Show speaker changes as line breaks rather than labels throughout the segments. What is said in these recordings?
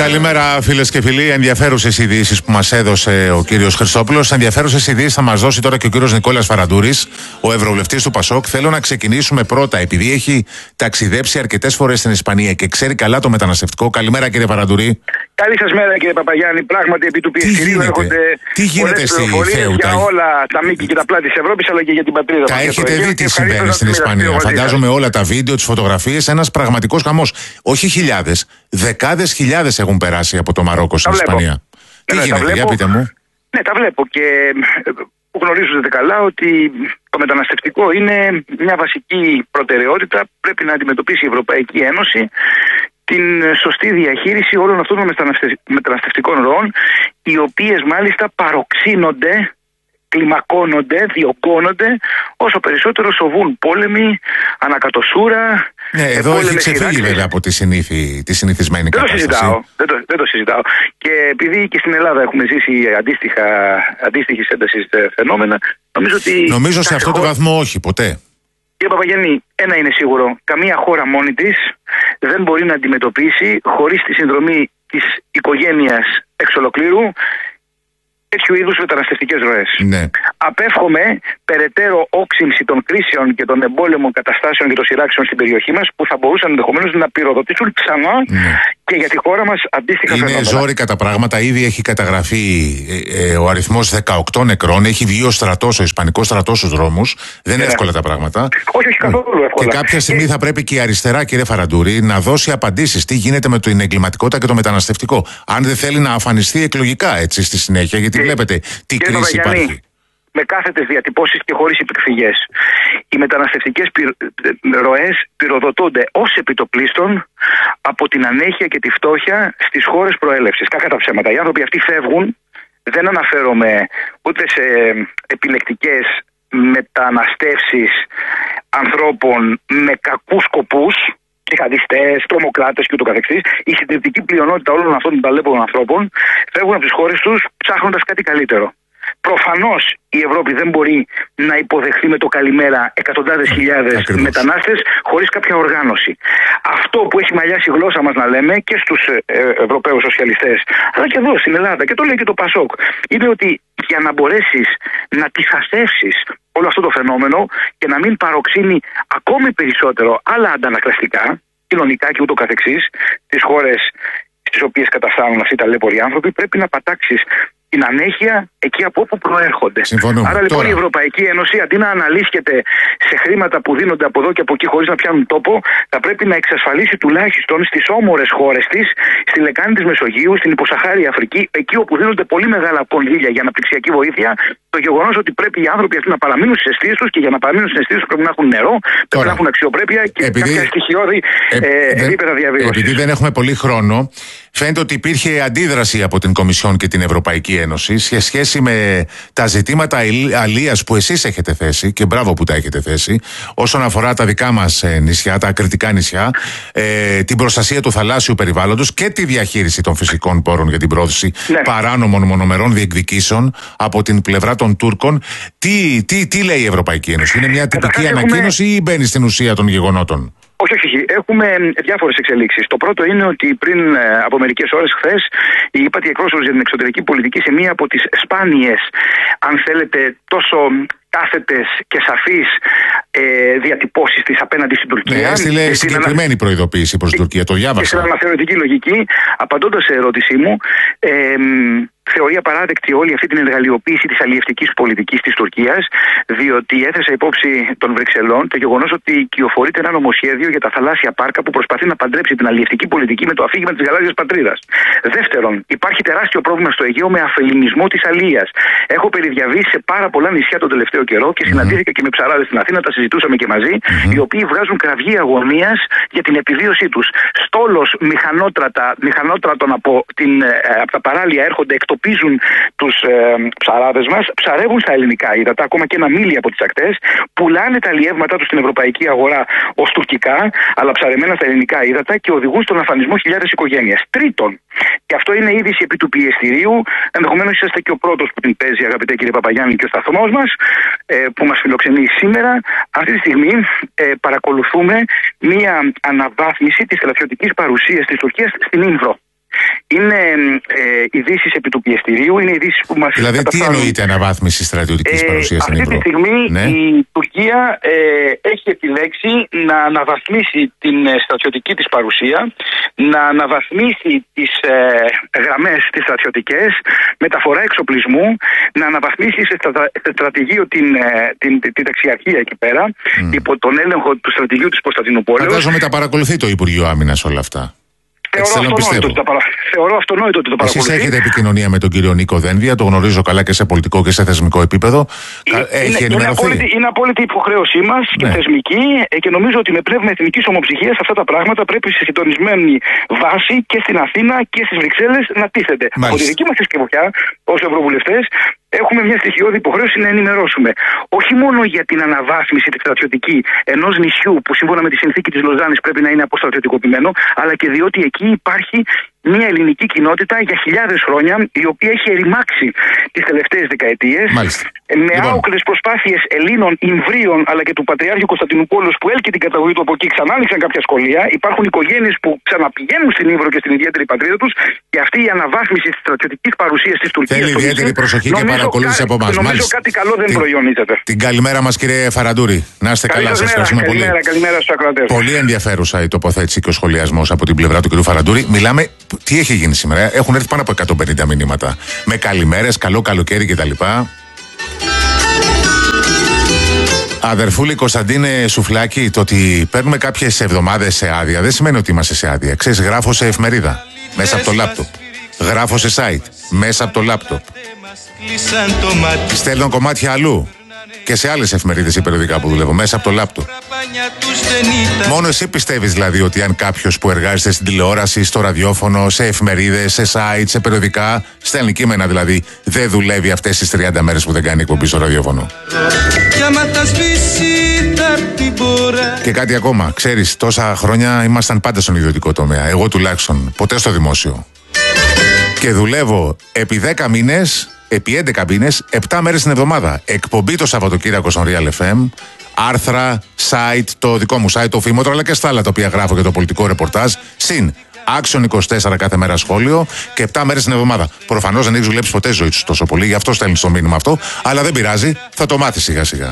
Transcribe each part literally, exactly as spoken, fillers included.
Καλημέρα, φίλες και φίλοι. Ενδιαφέρουσες ειδήσεις που μας έδωσε ο κύριος Χριστόπουλος. Ενδιαφέρουσες ειδήσεις θα μας δώσει τώρα και ο κύριος Νικόλας Φαραντούρης, ο ευρωβουλευτής του Πασόκ. Θέλω να ξεκινήσουμε πρώτα, επειδή έχει ταξιδέψει αρκετές φορές στην Ισπανία και ξέρει καλά το μεταναστευτικό. Καλημέρα, κύριε Φαραντούρη.
Καλή σας μέρα, κύριε Παπαγιάννη. Πράγματι, επί του πιεστηρίου έρχονται πολλές πληροφορίες για όλα τα μήκη και τα πλάτη της Ευρώπης, αλλά και για την πατρίδα μας.
Τα έχετε δει τι συμβαίνει στην Ισπανία. Φαντάζομαι όλα τα βίντεο, τις φωτογραφίες, ένας πραγματικός χαμός. Όχι χιλιάδες, δεκάδες χιλιάδες έχουν περάσει από το Μαρόκο στην Ισπανία. Τι
ναι,
γίνεται, για πείτε μου.
Ναι, τα βλέπω και γνωρίζετε καλά ότι το μεταναστευτικό είναι μια βασική προτεραιότητα. Πρέπει να αντιμετωπίσει η Ευρωπαϊκή Ένωση την σωστή διαχείριση όλων αυτών των μεταναστευτικών ροών, οι οποίες μάλιστα παροξύνονται, κλιμακώνονται, διωγγώνονται όσο περισσότερο σοβούν πόλεμοι, ανακατοσούρα.
Ναι, εδώ έχει ξεφύγει βέβαια από τη, συνήθι, τη συνηθισμένη
δεν
κατάσταση.
Το συζητάω, δεν, το, δεν το συζητάω. Και επειδή και στην Ελλάδα έχουμε ζήσει αντίστοιχα, αντίστοιχης έντασης φαινόμενα, νομίζω ότι...
Νομίζω σε αυτό χώρα... το βαθμό όχι, ποτέ.
Κύριε Παπαγιάννη, ένα είναι σίγουρο. Καμία χώρα μόνη της δεν μπορεί να αντιμετωπίσει χωρίς τη συνδρομή της οικογένειας εξ ολοκλήρου τέτοιου είδους μεταναστευτικές ροές.
Ναι.
Απέφχομαι περαιτέρω όξυνση των κρίσεων και των εμπόλεμων καταστάσεων και των σειράξεων στην περιοχή μας, που θα μπορούσαν ενδεχομένως να πυροδοτήσουν ξανά ναι. και για τη χώρα μας αντίστοιχα
είναι
φαινόμενα.
Είναι ζόρικα τα πράγματα. Ήδη έχει καταγραφεί ε, ε, ο αριθμός δεκαοκτώ νεκρών. Έχει βγει ο στρατός, ο Ισπανικός στρατός στους δρόμους. Δεν είναι ναι. εύκολα τα πράγματα.
Όχι, όχι καθόλου εύκολα.
Και κάποια στιγμή και... θα πρέπει και η αριστερά, κύριε Φαραντούρη, να δώσει απαντήσεις. Τι γίνεται με την εγκληματικότητα και το μεταναστευτικό. Αν δεν θέλει να αφανιστεί εκλογικά έτσι στη συνέχεια, γιατί και... βλέπετε τι και κρίση υπάρχει.
Με κάθετες διατυπώσεις και χωρίς υπεκφυγές. Οι μεταναστευτικές πυ... ροές πυροδοτούνται ως επιτοπλίστων από την ανέχεια και τη φτώχεια στις χώρες προέλευσης. Κακά τα ψέματα. Οι άνθρωποι αυτοί φεύγουν, δεν αναφέρομαι ούτε σε επιλεκτικές μεταναστεύσεις ανθρώπων με κακούς σκοπούς, τζιχαντιστές, τρομοκράτες και ούτω καθεξής. Η συντριπτική πλειονότητα όλων αυτών των ταλέπων ανθρώπων φεύγουν από τις χώρες τους ψάχνοντας κάτι καλύτερο. Προφανώς η Ευρώπη δεν μπορεί να υποδεχθεί με το καλημέρα εκατοντάδες χιλιάδες Ακριβώς. μετανάστες χωρίς κάποια οργάνωση. Αυτό που έχει μαλλιάσει η γλώσσα μας να λέμε και στους ε, Ευρωπαίους σοσιαλιστές, αλλά και εδώ στην Ελλάδα, και το λέει και το Πασόκ, είναι ότι για να μπορέσεις να τυθασεύσεις όλο αυτό το φαινόμενο και να μην παροξύνει ακόμη περισσότερο άλλα αντανακλαστικά, κοινωνικά και ούτω καθεξής, τις χώρες στις οποίες καταφθάνουν αυτοί οι ταλέποροι άνθρωποι, πρέπει να πατάξεις την ανέχεια εκεί από όπου προέρχονται.
Συμφωνούμε.
Άρα λοιπόν
Τώρα.
η Ευρωπαϊκή Ένωση, αντί να αναλύσκεται σε χρήματα που δίνονται από εδώ και από εκεί χωρίς να πιάνουν τόπο, θα πρέπει να εξασφαλίσει τουλάχιστον στις όμορες χώρες της, στη λεκάνη της Μεσογείου, στην υποσαχάρια Αφρική, εκεί όπου δίνονται πολύ μεγάλα κονδύλια για αναπτυξιακή βοήθεια, το γεγονός ότι πρέπει οι άνθρωποι αυτοί να παραμείνουν στις αιστείες τους, και για να παραμείνουν στις αιστείες τους πρέπει να έχουν νερό, πρέπει Τώρα. να έχουν αξιοπρέπεια και επειδή... κάποια στοιχειώδη ε, ε, επίπεδα διαβίωσης.
Επειδή δεν έχουμε πολύ χρόνο, φαίνεται ότι υπήρχε αντίδραση από την Κομισιόν και την Ευρωπαϊκή Ένωση σε σχέση με τα ζητήματα αλίας που εσείς έχετε θέσει, και μπράβο που τα έχετε θέσει, όσον αφορά τα δικά μας νησιά, τα ακριτικά νησιά, ε, την προστασία του θαλάσσιου περιβάλλοντος και τη διαχείριση των φυσικών πόρων για την πρόθεση ναι. παράνομων μονομερών διεκδικήσεων από την πλευρά των Τούρκων. Τι, τι, τι λέει η Ευρωπαϊκή Ένωση, είναι μια τυπική Καταρχάς ανακοίνωση έχουμε... ή μπαίνει στην ουσία των γεγονότων?
Όχι, όχι, όχι. Έχουμε διάφορες εξελίξεις. Το πρώτο είναι ότι πριν από μερικές ώρες, χθες, η ΥΠΑΤΗ εκπρόσωπος για την εξωτερική πολιτική, σε μία από τις σπάνιες, αν θέλετε, τόσο κάθετες και σαφείς ε, διατυπώσεις της απέναντι στην Τουρκία.
Ναι, έστειλε συγκεκριμένη ανα... προειδοποίηση προς την Τουρκία. Το διάβασα.
Και στην αναθεωρητική λογική, απαντώντας σε ερώτησή μου, ε, θεωρεί απαράδεκτη όλη αυτή την εργαλειοποίηση της αλλιευτικής πολιτικής της Τουρκίας, διότι έθεσε υπόψη των Βρυξελών το γεγονός ότι κυοφορείται ένα νομοσχέδιο για τα θαλάσσια πάρκα που προσπαθεί να παντρέψει την αλλιευτική πολιτική με το αφήγημα της γαλάζιας πατρίδας. Δεύτερον, υπάρχει τεράστιο πρόβλημα στο Αιγαίο με αφελινισμό της αλίας. Έχω περιδιαβήσει σε πάρα πολλά νησιά τον τελευταίο καιρό και συναντήθηκα mm-hmm. και με ψαράδες στην Αθήνα, τα συζητούσαμε και μαζί, mm-hmm. οι οποίοι βγάζουν κραυγή αγωνίας για την επιβίωσή τους. Στόλος μηχανότρατα, μηχανότρατων από, την, από τα παράλια έρχονται, εκτοπίζουν τους ε, ψαράδες μας, ψαρεύουν στα ελληνικά ύδατα, ακόμα και ένα μίλι από τις ακτές, πουλάνε τα αλλιεύματά τους στην ευρωπαϊκή αγορά ως τουρκικά, αλλά ψαρεμένα στα ελληνικά ύδατα, και οδηγούν στον αφανισμό χιλιάδες οικογένειες. Τρίτον, και αυτό είναι είδηση επί του πιεστηρίου, ενδεχομένως είσαστε και ο πρώτος που την παίζει, αγαπητέ κύριε Παπαγιάννη, και ο σταθμός μας, ε, που μας φιλοξενεί σήμερα. Αυτή τη στιγμή ε, παρακολουθούμε μία αναβάθμιση της στρατιωτικής παρουσίας της Τουρκίας στην Ήμβρο. Είναι ε, ειδήσεις επί του πιεστηρίου, είναι ειδήσεις που μας
Δηλαδή,
καταφθάνουν.
τι εννοείται αναβάθμιση στρατιωτικής
Ε,
παρουσίας στην
αυτή
Ήπειρο?
τη στιγμή
Ναι.
η Τουρκία ε, έχει επιλέξει να αναβαθμίσει την ε, στρατιωτική της παρουσία, να αναβαθμίσει τις ε, γραμμές τις στρατιωτικές, μεταφορά εξοπλισμού, να αναβαθμίσει σε, στρατα, σε στρατηγείο την, ε, την, την, την ταξιαρχία εκεί πέρα, mm. υπό τον έλεγχο του στρατηγείου της Κωνσταντινούπολης.
Φαντάζομαι τα παρακολουθεί το Υπουργείο Άμυνας όλα αυτά.
Θεωρώ αυτονόητο, ότι τα παρα... Θεωρώ αυτονόητο ότι το παρακολουθεί.
Εσείς έχετε επικοινωνία με τον κύριο Νίκο Δένδια, το γνωρίζω καλά και σε πολιτικό και σε θεσμικό επίπεδο.
Είναι,
Έχει
είναι,
ενημερωθεί.
Είναι απόλυτη, είναι απόλυτη υποχρέωσή μας και ναι. θεσμική ε, και νομίζω ότι με πνεύμα εθνικής ομοψυχίας αυτά τα πράγματα πρέπει σε συντονισμένη βάση και στην Αθήνα και στις Βρυξέλλες να τίθενται.
Μάλιστα.
Από τη δική μας συσκευωτιά, ως ευρωβουλευτές, έχουμε μια στοιχειώδη υποχρέωση να ενημερώσουμε. Όχι μόνο για την αναβάθμιση τη στρατιωτική ενός νησιού που σύμφωνα με τη συνθήκη της Λοζάνης πρέπει να είναι αποστρατιωτικοποιημένο, αλλά και διότι εκεί υπάρχει μια ελληνική κοινότητα για χιλιάδες χρόνια, η οποία έχει ερημάξει τις τελευταίες δεκαετίες.
Μάλιστα.
Με λοιπόν. άοκλες προσπάθειες Ελλήνων, Ιμβρίων αλλά και του Πατριάρχου Κωνσταντινούπολου που έλκει την καταγωγή του από εκεί, ξανά άνοιξαν κάποια σχολεία. Υπάρχουν οικογένειες που ξαναπηγαίνουν στην Ύβρο και στην ιδιαίτερη πατρίδα τους και αυτή η αναβάθμιση της στρατιωτικής παρουσίας της Τουρκίας.
Θέλει ιδιαίτερη προσοχή και παρακολούθηση από εμάς.
Νομίζω Μάλιστα. κάτι καλό δεν την, προϊονίζεται.
Την καλημέρα μας, κύριε Φαραντούρη. Να είστε καλά, σας ευχαριστούμε πολύ.
Καλημέρα, καλημέρα στους ακροατές.
Πολύ ενδιαφέρουσα η τοποθέτηση και ο σχολιασμός από την πλευρά του κ. Φαραντούρη. Μιλάμε, τι έχει γίνει σήμερα? Έχουν έρθει πάνω από εκατόν πενήντα μηνύματα. Με καλημέρες, καλό καλοκαίρι κτλ. Αδερφούλη Κωνσταντίνε Σουφλάκη, το ότι παίρνουμε κάποιες εβδομάδες σε άδεια δεν σημαίνει ότι είμαστε σε άδεια. Ξέρεις, γράφω σε εφημερίδα μέσα από το λάπτοπ. Γράφω σε site μέσα από το λάπτοπ. Στέλνω κομμάτια αλλού και σε άλλες εφημερίδες ή περιοδικά που δουλεύω μέσα από το λάπτοπ. Μόνο εσύ πιστεύεις δηλαδή ότι αν κάποιος που εργάζεται στην τηλεόραση, στο ραδιόφωνο, σε εφημερίδες, σε site, σε περιοδικά, στέλνει κείμενα δηλαδή, δεν δουλεύει αυτές τις τριάντα μέρες που δεν κάνει εκπομπή στο ραδιόφωνο? Και κάτι ακόμα, ξέρεις, τόσα χρόνια ήμασταν πάντα στον ιδιωτικό τομέα. Εγώ τουλάχιστον, ποτέ στο δημόσιο. Και δουλεύω επί δέκα μήνες, επί έντεκα μήνες, επτά μέρες την εβδομάδα. Εκπομπή το Σαββατοκύριακο στον Real εφ εμ, άρθρα, site, το δικό μου site, το Φήμοτρο, αλλά και στα άλλα τα οποία γράφω για το πολιτικό ρεπορτάζ, συν Action είκοσι τέσσερα κάθε μέρα σχόλιο και επτά μέρες την εβδομάδα. Προφανώς δεν έχεις δουλέψει ποτέ ζωή σου τόσο πολύ, γι' αυτό στέλνεις το μήνυμα αυτό, αλλά δεν πειράζει, θα το μάθεις σιγά σιγά.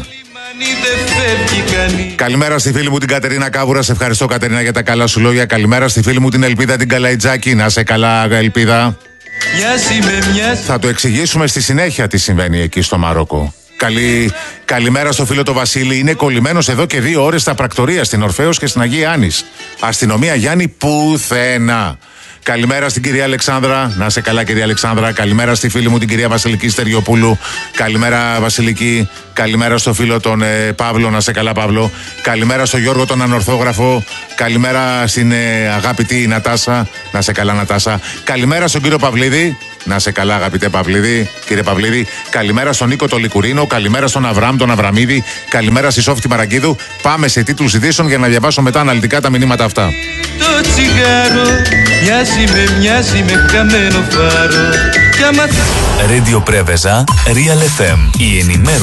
Καλημέρα στη φίλη μου την Κατερίνα Κάβουρα. Σε ευχαριστώ, Κατερίνα, για τα καλά σου λόγια. Καλημέρα στη φίλη μου την Ελπίδα την Καλαϊτζάκη. Να σε καλά, Ελπίδα. Θα το εξηγήσουμε στη συνέχεια τι συμβαίνει εκεί στο Μαρόκο. Καλή... Καλημέρα στο φίλο το Βασίλη. Είναι κολλημένος εδώ και δύο ώρες στα πρακτορία στην Ορφέως και στην Αγία Άννης. Αστυνομία Γιάννη πουθενά. Καλημέρα στην κυρία Αλεξάνδρα. Να σε καλά, κυρία Αλεξάνδρα. Καλημέρα στη φίλη μου την κυρία Βασιλική Στεριοπούλου. Καλημέρα, Βασιλική. Καλημέρα στο φίλο τον ε, Παύλο. Να σε καλά, Παύλο. Καλημέρα στο Γιώργο τον Ανορθόγραφο. Καλημέρα στην ε, αγαπητή Νατάσα. Να σε καλά, Νατάσα. Καλημέρα στον κύριο Παυλίδη. Να σε καλά, αγαπητέ Παυλίδη, κύριε Παυλίδη. Καλημέρα στον Νίκο τον Λικουρίνο. Καλημέρα στον Αβραάμ τον Αβραμίδη. Καλημέρα στη Σόφτη Μαραγκίδου. Πάμε σε τίτλους ειδήσεων για να διαβάσω μετά αναλυτικά τα μηνύματα αυτά.
Το τσιγάρο μοιάζει με μοιάζει με χαμένο φάρο. Radio Πρέβεζα, Real εφ εμ. Η ενημέρωση